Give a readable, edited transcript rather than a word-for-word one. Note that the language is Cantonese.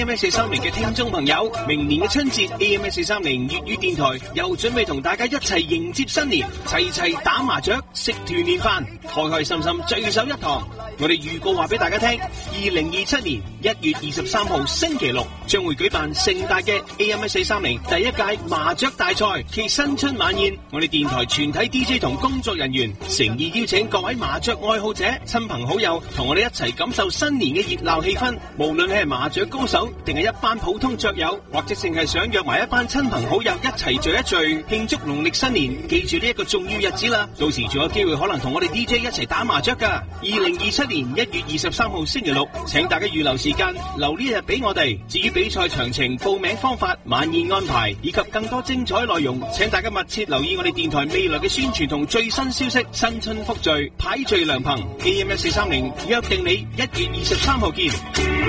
AM430嘅聽眾朋友，明年嘅春節 AM430粵語電台又準備同大家一齊迎接新年，齊齊打麻雀、食團年飯，開開心心聚首一堂。我哋預告話俾大家聽，2027年1月23號星期六將會舉辦盛大嘅 AM430第一屆麻雀大賽暨新春晚宴。我哋電台全體 DJ 同工作人員誠意邀請各位麻雀愛好者、親朋好友同我哋一齊感受新年嘅熱鬧氣氛。無論你係麻雀高手，定係一班普通雀友，或者淨係想約埋一班親朋好友一齊聚一聚，慶祝農曆新年。記住呢一個重要日子啦，到時仲有機會可能同我哋 DJ 一齊打麻雀噶。2027年1月23號星期六，請大家預留時間，留呢日俾我哋。至於比賽詳情、報名方法、晚宴安排以及更多精彩內容，請大家密切留意我哋電台未來嘅宣傳同最新消息。新春福聚，牌聚良朋，AM430約定你1月23號見。